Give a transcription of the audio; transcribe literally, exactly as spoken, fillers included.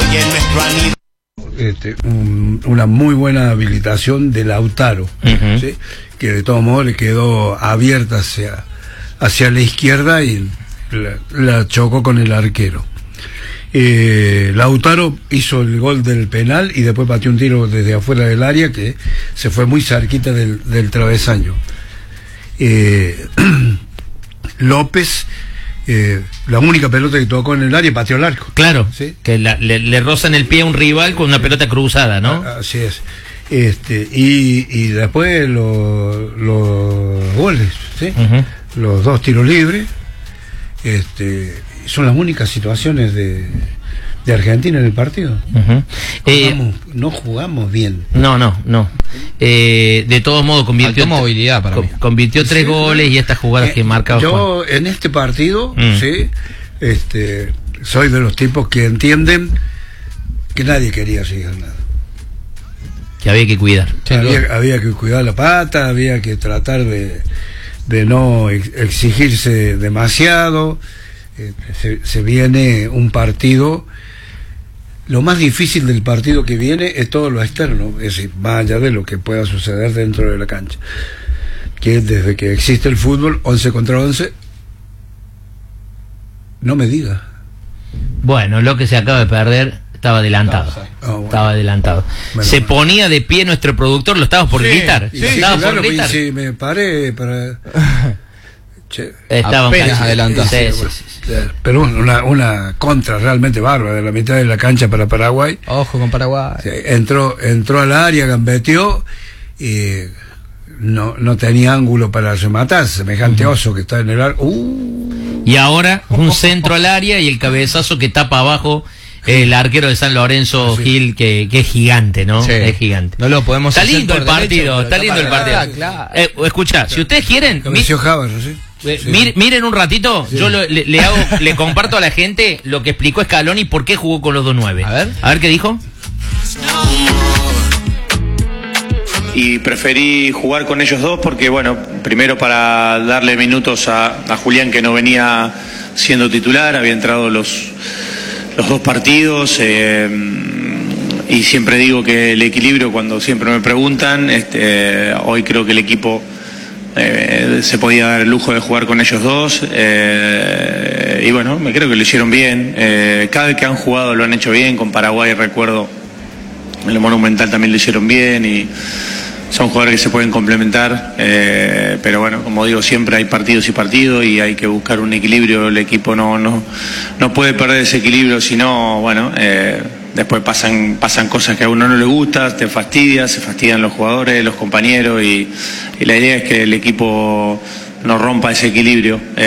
y en nuestro anillo. Este, un, una muy buena habilitación de Lautaro, uh-huh. ¿sí? Que de todos modos le quedó abierta hacia, hacia la izquierda y la, la chocó con el arquero. Eh, Lautaro hizo el gol del penal y después pateó un tiro desde afuera del área que se fue muy cerquita del, del travesaño. eh, López, eh, la única pelota que tocó en el área, pateó el arco. Claro, ¿sí? Que la, le, le rozan el pie a un rival con una pelota cruzada, ¿no? Así es. Este, y, y después los, los goles, ¿sí? Uh-huh. Los dos tiros libres, este, son las únicas situaciones de, de Argentina en el partido. Uh-huh. jugamos, eh, no jugamos bien. No, no, no. Eh, de todos modos convirtió movilidad para con, mí. Convirtió tres sí, goles y estas jugadas eh, que marcaba yo Juan. En este partido, mm. sí, este, soy de los tipos que entienden que nadie quería seguir nada. Que había que cuidar. Había, había que cuidar la pata, había que tratar de, de no ex, exigirse demasiado. Eh, se, se viene un partido. Lo más difícil del partido que viene es todo lo externo, es decir, más allá de lo que pueda suceder dentro de la cancha. Que desde que existe el fútbol, once contra once, no me diga. Bueno, lo que se acaba de perder estaba adelantado. Oh, bueno. Estaba adelantado. Bueno, se bueno. ponía de pie nuestro productor, lo estábamos por sí, gritar. Sí, sí, claro, por gritar. Sí, me paré para... Che, estaban apenas adelantados. Sí, sí, sí, sí, sí. Pero bueno, una, una contra realmente bárbara de la mitad de la cancha para Paraguay. Ojo con Paraguay. Sí, entró, entró al área, gambeteó y no, no tenía ángulo para rematar, semejante uh-huh. oso que está en el área. Uh. Y ahora un centro al área y el cabezazo que tapa abajo el arquero de San Lorenzo, sí. Gil, que, que es gigante, ¿no? Sí. Es gigante. No lo podemos Está lindo el partido, derecho, está lindo el partido. Ah, claro. Eh, escucha, claro. Si ustedes quieren, mi, Javar, ¿sí? eh, sí. mir, miren un ratito, sí. yo lo, le, le hago, le comparto a la gente lo que explicó Scaloni por qué jugó con los dos nueve. A ver, a ver qué dijo. Y preferí jugar con ellos dos porque, bueno, primero para darle minutos a, a Julián, que no venía siendo titular, había entrado los los dos partidos, eh, y siempre digo que el equilibrio, cuando siempre me preguntan, este, hoy creo que el equipo eh, se podía dar el lujo de jugar con ellos dos, eh, y bueno, me creo que lo hicieron bien. Eh, cada vez que han jugado lo han hecho bien. Con Paraguay recuerdo, en el Monumental también lo hicieron bien, y son jugadores que se pueden complementar, eh, pero bueno, como digo, siempre hay partidos y partidos y hay que buscar un equilibrio. El equipo no no no puede perder ese equilibrio, sino bueno, eh, después pasan pasan cosas que a uno no le gusta, te fastidia, se fastidian los jugadores, los compañeros, y, y la idea es que el equipo no rompa ese equilibrio. Eh,